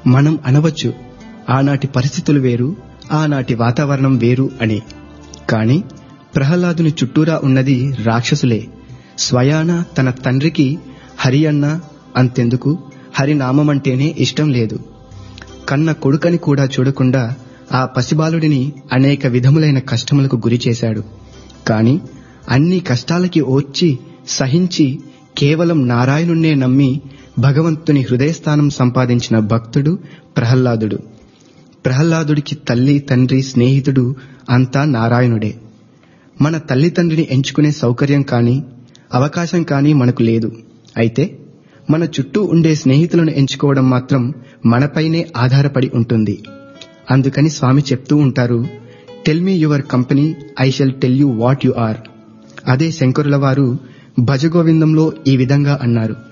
మనం అనవచ్చు, ఆనాటి పరిస్థితులు వేరు, ఆనాటి వాతావరణం వేరు అని. కాని ప్రహ్లాదుని చుట్టూరా ఉన్నది రాక్షసులే. స్వయాన తన తండ్రికి హరి అన్న, అంతెందుకు హరినామమంటేనే ఇష్టం లేదు. కన్న కొడుకని కూడా చూడకుండా ఆ పసిబాలుడిని అనేక విధములైన కష్టములకు గురి చేశాడు. కాని అన్ని కష్టాలకి ఓర్చి సహించి కేవలం నారాయణుణ్ణే నమ్మి భగవంతుని హృదయస్థానం సంపాదించిన భక్తుడు ప్రహ్లాదుడు. ప్రహ్లాదుడికి తల్లి, తండ్రి, స్నేహితుడు అంతా నారాయణుడే. మన తల్లిదండ్రిని ఎంచుకునే సౌకర్యం కానీ అవకాశం కానీ మనకు లేదు. అయితే మన చుట్టూ ఉండే స్నేహితులను ఎంచుకోవడం మాత్రం మనపైనే ఆధారపడి ఉంటుంది. అందుకని స్వామి చెప్తూ ఉంటారు, tell me your company, I shall tell you what you are. అదే శంకరుల వారు భజగోవిందంలో ఈ విధంగా అన్నారు,